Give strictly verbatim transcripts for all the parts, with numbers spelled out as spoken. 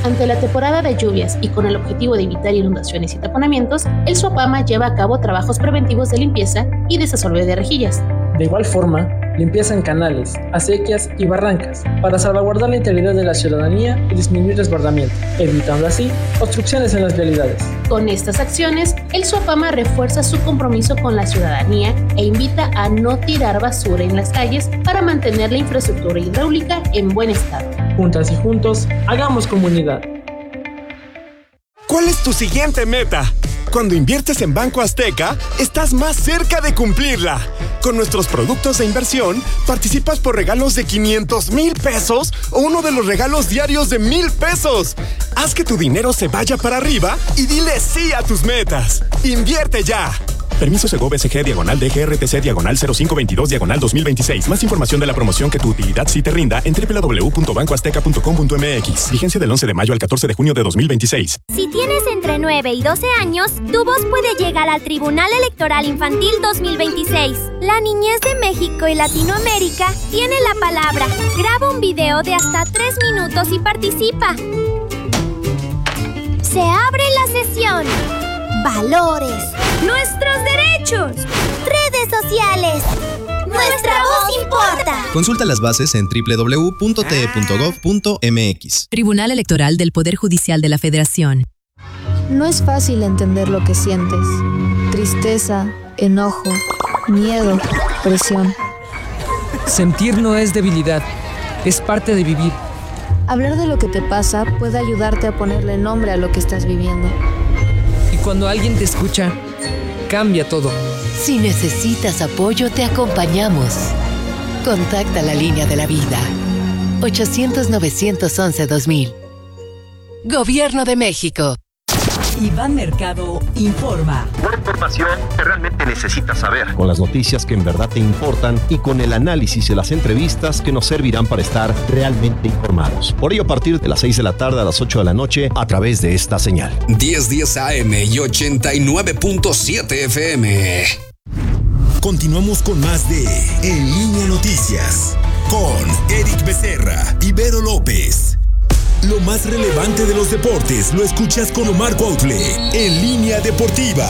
Ante la temporada de lluvias y con el objetivo de evitar inundaciones y taponamientos, el SUAPAMA lleva a cabo trabajos preventivos de limpieza y desasolve de rejillas. De igual forma, limpieza en canales, acequias y barrancas para salvaguardar la integridad de la ciudadanía y disminuir desbordamiento, evitando así obstrucciones en las vialidades. Con estas acciones, el SUAPAMA refuerza su compromiso con la ciudadanía e invita a no tirar basura en las calles para mantener la infraestructura hidráulica en buen estado. Juntas y juntos, hagamos comunidad. ¿Cuál es tu siguiente meta? Cuando inviertes en Banco Azteca, estás más cerca de cumplirla. Con nuestros productos de inversión, participas por regalos de quinientos mil pesos o uno de los regalos diarios de mil pesos. Haz que tu dinero se vaya para arriba y dile sí a tus metas. ¡Invierte ya! Permiso Segov S G diagonal D G R T C diagonal cero cinco veintidós diagonal dos mil veintiséis. Más información de la promoción que tu utilidad sí te rinda en doble u doble u doble u punto banco azteca punto com punto m x. Vigencia del once de mayo al catorce de junio de dos mil veintiséis. Si tienes entre nueve y doce años, tu voz puede llegar al Tribunal Electoral Infantil dos mil veintiséis. La niñez de México y Latinoamérica tiene la palabra. Graba un video de hasta tres minutos y participa. Se abre la sesión. Valores. Nuestros derechos. Redes sociales. Nuestra voz importa. Consulta las bases en doble u doble u doble u punto t e punto gov punto m x. Tribunal Electoral del Poder Judicial de la Federación. No es fácil entender lo que sientes. Tristeza, enojo, miedo, presión. Sentir no es debilidad, es parte de vivir. Hablar de lo que te pasa puede ayudarte a ponerle nombre a lo que estás viviendo. Y cuando alguien te escucha, cambia todo. Si necesitas apoyo, te acompañamos. Contacta la línea de la vida. ochocientos, novecientos once, dos mil. Gobierno de México. Iván Mercado informa. Una información que realmente necesitas saber. Con las noticias que en verdad te importan y con el análisis y las entrevistas que nos servirán para estar realmente informados. Por ello, a partir de las seis de la tarde a las ocho de la noche, a través de esta señal. diez diez A M y ochenta y nueve punto siete F M. Continuamos con más de En Línea Noticias con Eric Becerra y Vero López. Lo más relevante de los deportes lo escuchas con Omar Cuautle en Línea Deportiva.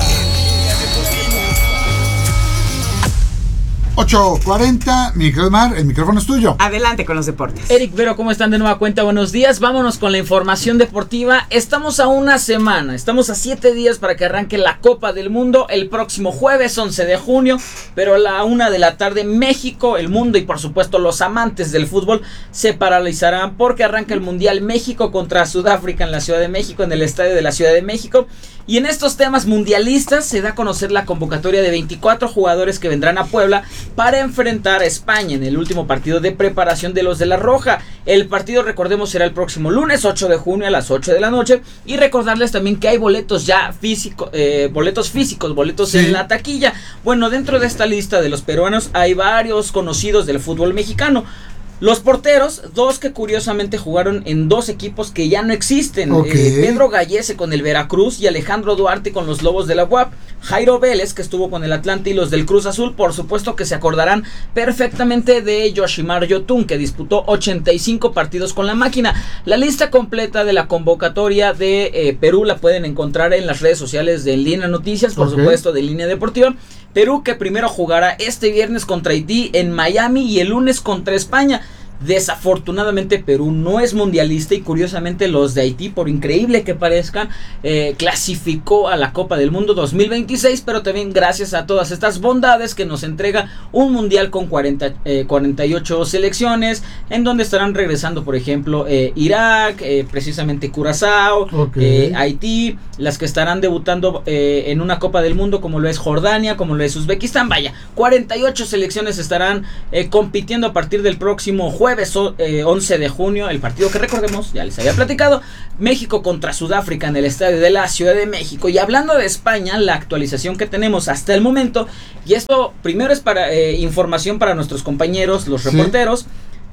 ocho cuarenta, Miguel Mar, el micrófono es tuyo. Adelante con los deportes. Eric, Vero, ¿cómo están de nueva cuenta? Buenos días, vámonos con la información deportiva. Estamos a una semana, estamos a siete días para que arranque la Copa del Mundo el próximo jueves once de junio, pero a la una de la tarde México, el mundo y por supuesto los amantes del fútbol se paralizarán porque arranca el Mundial México contra Sudáfrica en la Ciudad de México, en el estadio de la Ciudad de México. Y en estos temas mundialistas se da a conocer la convocatoria de veinticuatro jugadores que vendrán a Puebla para enfrentar a España en el último partido de preparación de los de la Roja. El partido, recordemos, será el próximo lunes ocho de junio a las ocho de la noche. Y recordarles también que hay boletos ya físicos, eh, boletos físicos, boletos sí. en la taquilla. Bueno, dentro de esta lista de los peruanos hay varios conocidos del fútbol mexicano. Los porteros, dos que curiosamente jugaron en dos equipos que ya no existen. Okay. Eh, Pedro Gallese con el Veracruz y Alejandro Duarte con los Lobos de la U A P. Jairo Vélez, que estuvo con el Atlante y los del Cruz Azul, por supuesto que se acordarán perfectamente de Yoshimar Yotun, que disputó ochenta y cinco partidos con la máquina. La lista completa de la convocatoria de eh, Perú la pueden encontrar en las redes sociales de Línea Noticias, por okay. supuesto de Línea Deportiva. Perú, que primero jugará este viernes contra Haití en Miami y el lunes contra España. Desafortunadamente Perú no es mundialista y curiosamente los de Haití, por increíble que parezcan, eh, clasificó a la Copa del Mundo dos mil veintiséis, pero también gracias a todas estas bondades que nos entrega un mundial con cuarenta, eh, cuarenta y ocho selecciones, en donde estarán regresando por ejemplo eh, Irak, eh, precisamente Curazao, okay. eh, Haití, las que estarán debutando eh, en una Copa del Mundo como lo es Jordania, como lo es Uzbekistán. Vaya, cuarenta y ocho selecciones estarán eh, compitiendo a partir del próximo jueves Jueves eh, once de junio, el partido que recordemos, ya les había platicado, México contra Sudáfrica en el estadio de la Ciudad de México. Y hablando de España, la actualización que tenemos hasta el momento, y esto primero es para eh, información para nuestros compañeros, los reporteros, sí.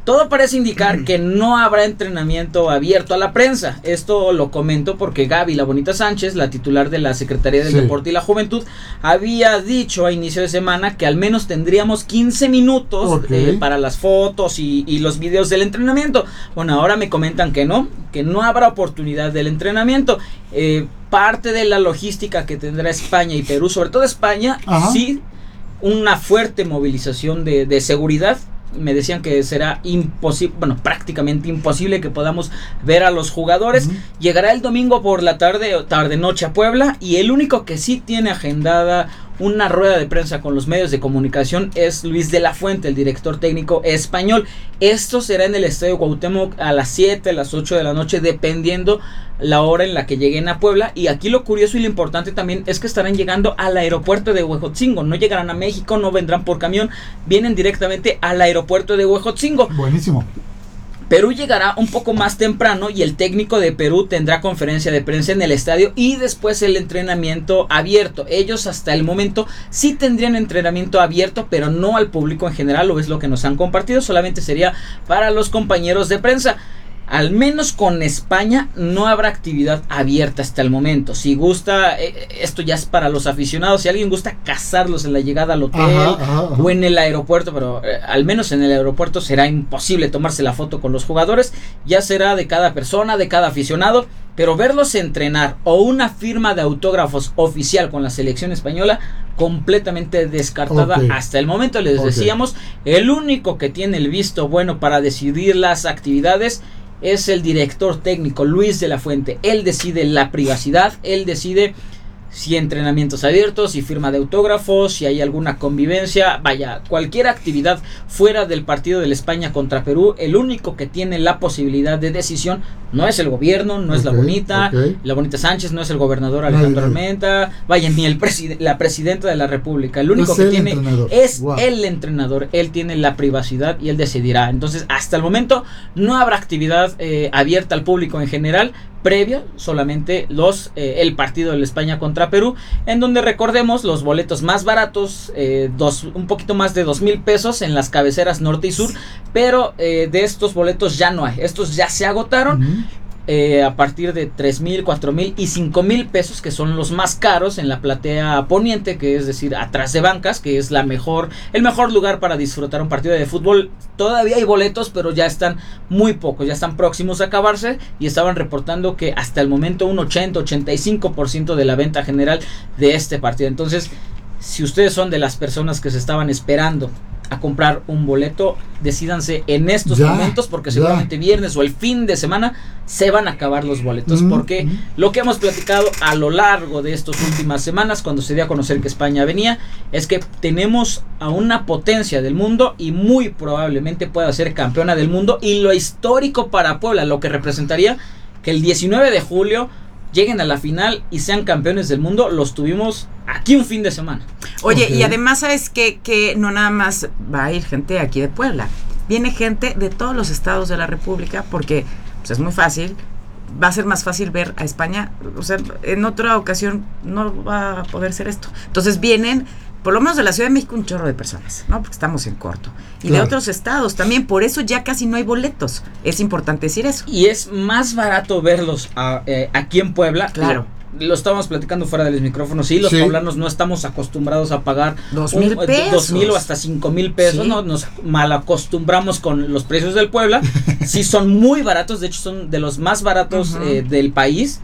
Todo parece indicar que no habrá entrenamiento abierto a la prensa. Esto lo comento porque Gaby La Bonita Sánchez, la titular de la Secretaría del sí. Deporte y la Juventud, había dicho a inicio de semana que al menos tendríamos quince minutos okay. eh, para las fotos y, y los videos del entrenamiento. Bueno, ahora me comentan que no, que no habrá oportunidad del entrenamiento. Eh, parte de la logística que tendrá España y Perú, sobre todo España, Ajá. sí, una fuerte movilización de, de seguridad. Me decían que será imposible, bueno, prácticamente imposible que podamos ver a los jugadores. Uh-huh. Llegará el domingo por la tarde o tarde noche a Puebla, y el único que sí tiene agendada una rueda de prensa con los medios de comunicación es Luis de la Fuente, el director técnico español. Esto será en el Estadio Cuauhtémoc a las siete, a las ocho de la noche, dependiendo la hora en la que lleguen a Puebla. Y aquí lo curioso y lo importante también es que estarán llegando al aeropuerto de Huejotzingo. No llegarán a México, no vendrán por camión, vienen directamente al aeropuerto de Huejotzingo. Buenísimo. Perú llegará un poco más temprano y el técnico de Perú tendrá conferencia de prensa en el estadio y después el entrenamiento abierto. Ellos hasta el momento sí tendrían entrenamiento abierto, pero no al público en general, o es lo que nos han compartido, solamente sería para los compañeros de prensa. Al menos con España no habrá actividad abierta hasta el momento. Si gusta, eh, esto ya es para los aficionados. Si alguien gusta cazarlos en la llegada al hotel ajá, ajá, ajá. o en el aeropuerto, pero eh, al menos en el aeropuerto será imposible tomarse la foto con los jugadores. Ya será de cada persona, de cada aficionado. Pero verlos entrenar o una firma de autógrafos oficial con la selección española, completamente descartada okay. hasta el momento. Les okay. decíamos, el único que tiene el visto bueno para decidir las actividades es el director técnico Luis de la Fuente. Él decide la privacidad, él decide si entrenamientos abiertos, si firma de autógrafos, si hay alguna convivencia, vaya, cualquier actividad fuera del partido de España contra Perú. El único que tiene la posibilidad de decisión no es el gobierno, no okay, es la Bonita, okay. la Bonita Sánchez, no es el gobernador Alejandro ay, Armenta, vaya, ni el preside- la presidenta de la República. El único es que tiene entrenador. es wow. el entrenador. Él tiene la privacidad y él decidirá. Entonces, hasta el momento no habrá actividad eh, abierta al público en general. Previo, solamente los eh, el partido de España contra Perú, en donde recordemos los boletos más baratos, eh, dos, un poquito más de dos mil pesos en las cabeceras norte y sur, pero eh, de estos boletos ya no hay, estos ya se agotaron. Uh-huh. Eh, a partir de tres mil, cuatro mil y cinco mil pesos, que son los más caros en la platea poniente, que es decir, atrás de bancas, que es la mejor, el mejor lugar para disfrutar un partido de fútbol. Todavía hay boletos, pero ya están muy pocos, ya están próximos a acabarse, y estaban reportando que hasta el momento un ochenta, ochenta y cinco por ciento de la venta general de este partido. Entonces, si ustedes son de las personas que se estaban esperando a comprar un boleto, decídanse en estos ya, momentos, porque seguramente ya. viernes o el fin de semana se van a acabar los boletos, mm, porque mm. lo que hemos platicado a lo largo de estas últimas semanas, cuando se dio a conocer que España venía, es que tenemos a una potencia del mundo y muy probablemente pueda ser campeona del mundo, y lo histórico para Puebla, lo que representaría que el diecinueve de julio lleguen a la final y sean campeones del mundo. Los tuvimos aquí un fin de semana. Oye, okay. y además sabes que, que no nada más va a ir gente aquí de Puebla, viene gente de todos los estados de la República, porque pues, es muy fácil, va a ser más fácil ver a España, o sea, en otra ocasión no va a poder ser esto. Entonces vienen, por lo menos de la Ciudad de México, un chorro de personas, ¿no? Porque estamos en corto. Y claro. de otros estados también, por eso ya casi no hay boletos. Es importante decir eso. Y es más barato verlos a, eh, aquí en Puebla. Claro. Lo, lo estábamos platicando fuera de los micrófonos. Sí, los sí. poblanos no estamos acostumbrados a pagar dos mil pesos. Dos mil o hasta cinco mil pesos. Sí. ¿no? Nos malacostumbramos con los precios del Puebla. Sí, son muy baratos. De hecho, son de los más baratos uh-huh. eh, del país.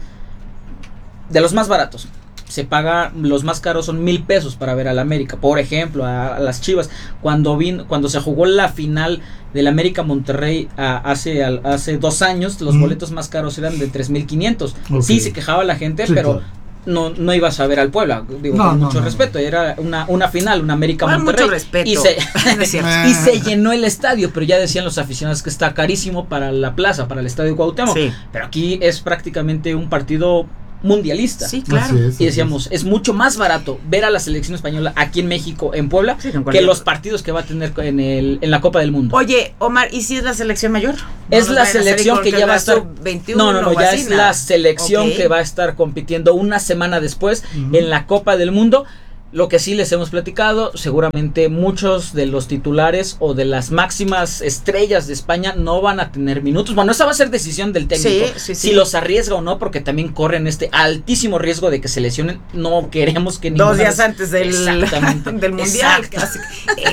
De los más baratos. Se paga, los más caros son mil pesos para ver al América, por ejemplo, a, a las Chivas. Cuando vin, cuando se jugó la final del América Monterrey a, hace, a, hace dos años, los mm. boletos más caros eran de tres mil quinientos. Okay. Sí, se quejaba la gente, sí, pero claro. no, no ibas a ver al Puebla, digo, no, con no, mucho no, respeto. No. Era una, una final, una América con Monterrey. Mucho respeto. Y se, y se llenó el estadio, pero ya decían los aficionados que está carísimo para la plaza, para el estadio Cuauhtémoc. Sí. Pero aquí es prácticamente un partido mundialista. Sí, claro. Es, y decíamos, es. es mucho más barato ver a la selección española aquí en México, en Puebla, sí, en que los partidos que va a tener en el en la Copa del Mundo. Oye, Omar, ¿y si es la selección mayor? Es no la selección que ya va a estar veintiuno, No, no, no, ya es nada. La selección okay. que va a estar compitiendo una semana después uh-huh. en la Copa del Mundo. Lo que sí les hemos platicado, seguramente muchos de los titulares o de las máximas estrellas de España no van a tener minutos. Bueno, esa va a ser decisión del técnico, sí, sí, si sí. los arriesga o no, porque también corren este altísimo riesgo de que se lesionen. No queremos que dos días vez... antes del, del mundial. Exacto.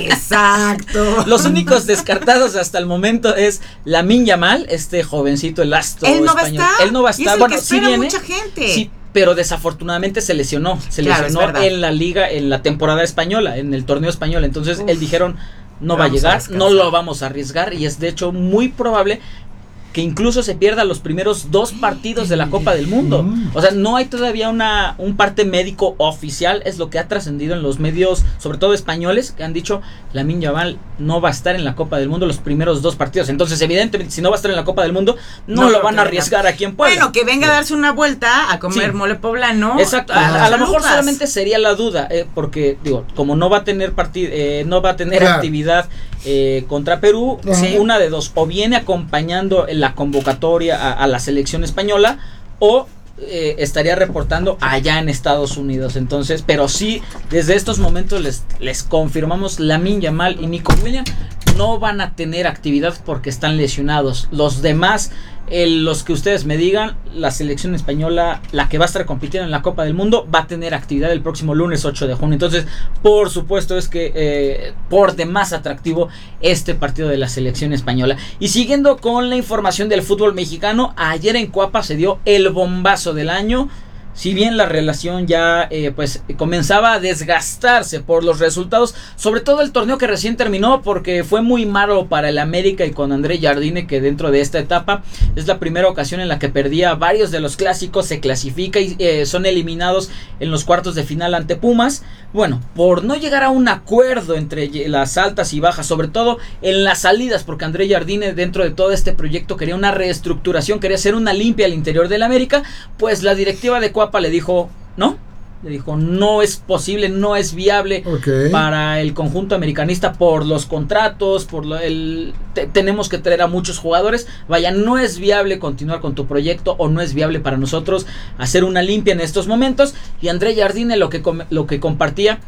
Exacto. Los únicos descartados hasta el momento es Lamine Yamal, este jovencito, el astro Él no español. Va a estar. Él no va a estar. Y es el bueno, que espera sí viene, mucha gente. Sí, pero desafortunadamente se lesionó, se claro, lesionó en la liga, en la temporada española, en el torneo español, entonces Uf, él dijeron, no va a llegar, a no lo vamos a arriesgar, y es de hecho muy probable que incluso se pierda los primeros dos partidos de la Copa del Mundo. O sea, no hay todavía una un parte médico oficial, es lo que ha trascendido en los medios, sobre todo españoles, que han dicho, Lamine Yamal no va a estar en la Copa del Mundo los primeros dos partidos. Entonces, evidentemente, si no va a estar en la Copa del Mundo, no, no lo van a arriesgar aquí en Puebla. Bueno, que venga a darse una vuelta a comer sí. mole poblano. Exacto, a, a lo mejor solamente sería la duda, eh, porque, digo, como no va a tener partido, eh, no va a tener claro. actividad eh, contra Perú, sí. una de dos, o viene acompañando la convocatoria a, a la selección española, o eh, estaría reportando allá en Estados Unidos. Entonces, pero sí, desde estos momentos les, les confirmamos, Lamine Yamal y Nico Williams no van a tener actividad porque están lesionados. Los demás, eh, los que ustedes me digan, la selección española, la que va a estar compitiendo en la Copa del Mundo, va a tener actividad el próximo lunes ocho de junio. Entonces, por supuesto, es que eh, por demás atractivo este partido de la selección española. Y siguiendo con la información del fútbol mexicano, ayer en Coapa se dio el bombazo del año. Si bien la relación ya eh, pues comenzaba a desgastarse por los resultados, sobre todo el torneo que recién terminó, porque fue muy malo para el América y con André Jardine, que dentro de esta etapa es la primera ocasión en la que perdía varios de los clásicos, se clasifica y eh, son eliminados en los cuartos de final ante Pumas. Bueno, por no llegar a un acuerdo entre las altas y bajas, sobre todo en las salidas, porque André Jardine dentro de todo este proyecto quería una reestructuración, quería hacer una limpia al interior del América, pues la directiva de Coapa le dijo, no, le dijo, no es posible, no es viable okay. para el conjunto americanista por los contratos, por lo, el te, tenemos que traer a muchos jugadores, vaya, no es viable continuar con tu proyecto, o no es viable para nosotros hacer una limpia en estos momentos. Y André Jardine lo que, lo que compartía,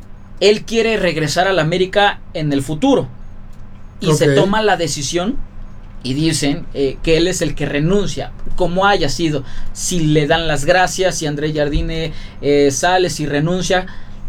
él quiere regresar al América en el futuro, y okay. se toma la decisión. Y dicen eh, que él es el que renuncia, como haya sido. Si le dan las gracias, si André Jardine eh, sale, si renuncia,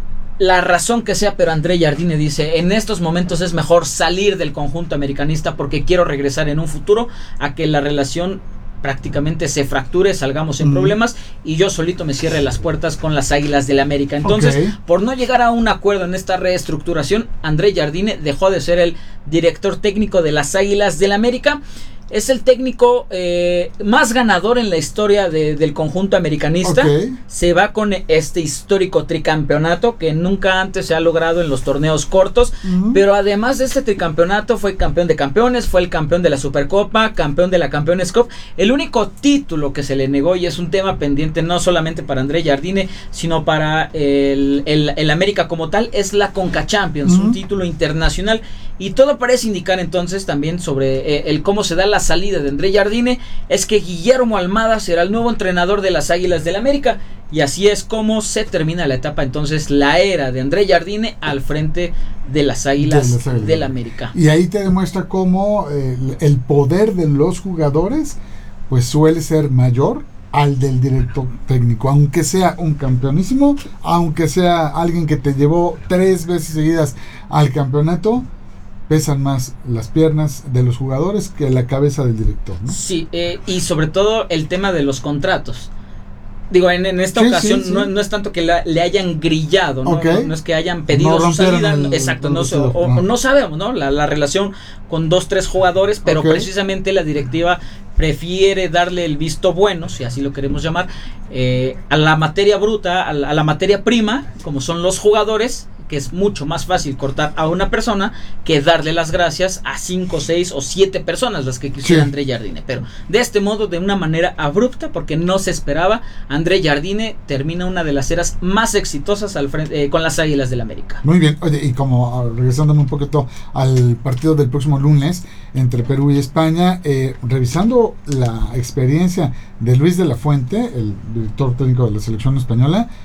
la razón que sea, pero André Jardine dice, en estos momentos es mejor salir del conjunto americanista porque quiero regresar en un futuro a que la relación prácticamente se fracture, salgamos en mm. problemas y yo solito me cierre las puertas con las Águilas del América. Entonces, okay. por no llegar a un acuerdo en esta reestructuración, André Jardine dejó de ser el director técnico de las Águilas del América. Es el técnico eh, más ganador en la historia de, del conjunto americanista. Okay. Se va con este histórico tricampeonato que nunca antes se ha logrado en los torneos cortos. Uh-huh. Pero además de este tricampeonato, fue campeón de campeones, fue el campeón de la Supercopa, campeón de la Campeones Cup. El único título que se le negó, y es un tema pendiente no solamente para André Jardine, sino para el, el, el América como tal, es la Conca Champions, uh-huh. un título internacional. Y todo parece indicar entonces también sobre eh, el cómo se da la salida de André Jardine, es que Guillermo Almada será el nuevo entrenador de las Águilas del América, y así es como se termina la etapa entonces, la era de André Jardine al frente de las Águilas, de las Águilas. del América. Y ahí te demuestra cómo eh, el poder de los jugadores pues suele ser mayor al del director técnico, aunque sea un campeonísimo, aunque sea alguien que te llevó tres veces seguidas al campeonato, pesan más las piernas de los jugadores que la cabeza del director, ¿no? Sí, eh, y sobre todo el tema de los contratos. Digo, en, en esta sí, ocasión sí, sí. No, no es tanto que la, le hayan grillado, ¿no? Okay. No, no es que hayan pedido no su salida, el, exacto, el, no, el, o, no. no sabemos, ¿no? La, la relación con dos, tres jugadores, pero okay. precisamente la directiva prefiere darle el visto bueno, si así lo queremos llamar, eh, a la materia bruta, a la, a la materia prima, como son los jugadores, que es mucho más fácil cortar a una persona que darle las gracias a cinco, seis o siete personas, las que quisiera sí. André Jardine. Pero de este modo, de una manera abrupta, porque no se esperaba, André Jardine termina una de las eras más exitosas al frente, eh, con las Águilas del América. Muy bien, oye, y como uh, regresándome un poquito al partido del próximo lunes entre Perú y España, eh, revisando la experiencia de Luis de la Fuente, el director técnico de la selección española,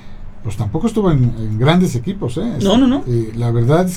pues tampoco estuvo en, en grandes equipos, ¿eh? No, no, no. Eh, la verdad es